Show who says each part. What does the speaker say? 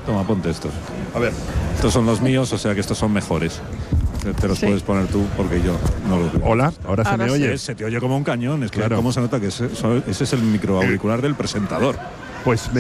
Speaker 1: Toma, ponte estos.
Speaker 2: A ver.
Speaker 1: Estos son los míos, o sea que estos son mejores. Te los puedes poner tú porque yo no los veo.
Speaker 2: Hola, ahora se me oye.
Speaker 1: Se te oye como un cañón. Es que
Speaker 2: Claro.
Speaker 1: cómo se nota que ese es el microauricular del presentador.
Speaker 2: Pues